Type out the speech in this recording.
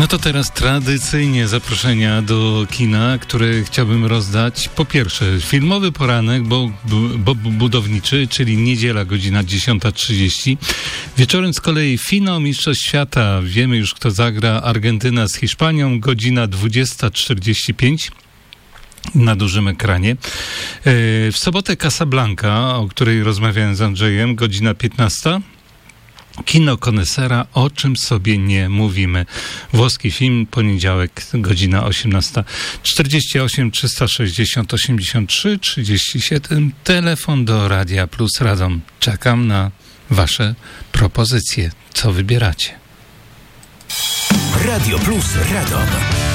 No to teraz tradycyjnie zaproszenia do kina, które chciałbym rozdać. Po pierwsze, filmowy poranek, bo budowniczy, czyli niedziela, godzina 10:30. Wieczorem z kolei finał Mistrzostw Świata. Wiemy już, kto zagra. Argentyna z Hiszpanią, godzina 20:45. Na dużym ekranie. W sobotę Casablanca, o której rozmawiałem z Andrzejem, godzina 15. Kino Konesera, o czym sobie nie mówimy. Włoski film, poniedziałek, godzina 18:48, 360 83 37. Telefon do Radia Plus Radom. Czekam na wasze propozycje. Co wybieracie? Radio Plus Radom.